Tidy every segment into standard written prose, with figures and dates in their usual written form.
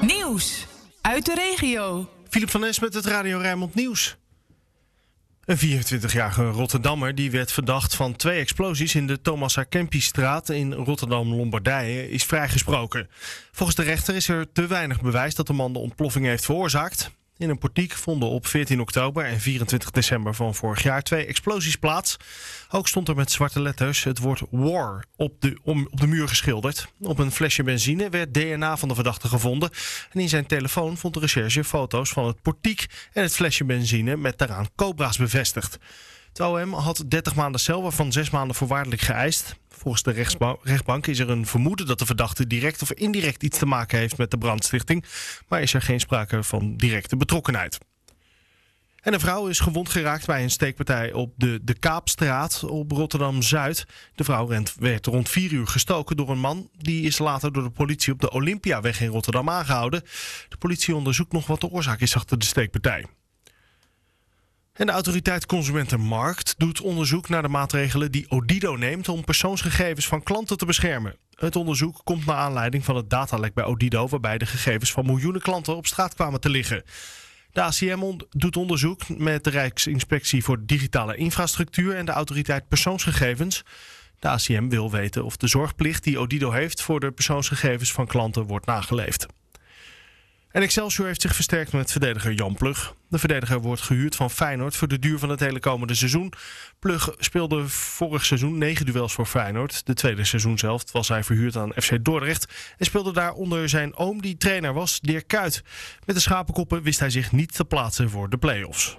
Nieuws uit de regio. Philip van Nes met het Radio Rijnmond Nieuws. Een 24-jarige Rotterdammer die werd verdacht van 2 explosies in de Thomas A. Kempiestraat in Rotterdam-Lombardije is vrijgesproken. Volgens de rechter is er te weinig bewijs dat de man de ontploffing heeft veroorzaakt. In een portiek vonden op 14 oktober en 24 december van vorig jaar 2 explosies plaats. Ook stond er met zwarte letters het woord war op de muur geschilderd. Op een flesje benzine werd DNA van de verdachte gevonden. En in zijn telefoon vond de recherche foto's van het portiek en het flesje benzine met daaraan Cobra's bevestigd. Het OM had 30 maanden cel, waarvan 6 maanden voorwaardelijk geëist. Volgens de rechtbank is er een vermoeden dat de verdachte direct of indirect iets te maken heeft met de brandstichting, maar is er geen sprake van directe betrokkenheid. En een vrouw is gewond geraakt bij een steekpartij op de Kaapstraat op Rotterdam-Zuid. De vrouw werd rond 4 uur gestoken door een man. Die is later door de politie op de Olympiaweg in Rotterdam aangehouden. De politie onderzoekt nog wat de oorzaak is achter de steekpartij. En de autoriteit Consumentenmarkt doet onderzoek naar de maatregelen die Odido neemt om persoonsgegevens van klanten te beschermen. Het onderzoek komt naar aanleiding van het datalek bij Odido, waarbij de gegevens van miljoenen klanten op straat kwamen te liggen. De ACM doet onderzoek met de Rijksinspectie voor Digitale Infrastructuur en de autoriteit Persoonsgegevens. De ACM wil weten of de zorgplicht die Odido heeft voor de persoonsgegevens van klanten wordt nageleefd. En Excelsior heeft zich versterkt met verdediger Jan Plug. De verdediger wordt gehuurd van Feyenoord voor de duur van het hele komende seizoen. Plug speelde vorig seizoen 9 duels voor Feyenoord. De tweede seizoenshelft was hij verhuurd aan FC Dordrecht en speelde daar onder zijn oom die trainer was, Dirk Kuyt. Met de schapenkoppen wist hij zich niet te plaatsen voor de play-offs.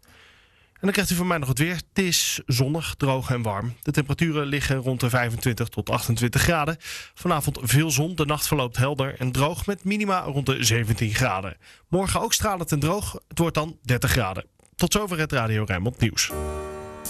En dan krijgt u van mij nog het weer. Het is zonnig, droog en warm. De temperaturen liggen rond de 25 tot 28 graden. Vanavond veel zon, de nacht verloopt helder en droog met minima rond de 17 graden. Morgen ook stralend en droog, het wordt dan 30 graden. Tot zover het Radio Rijnmond Nieuws.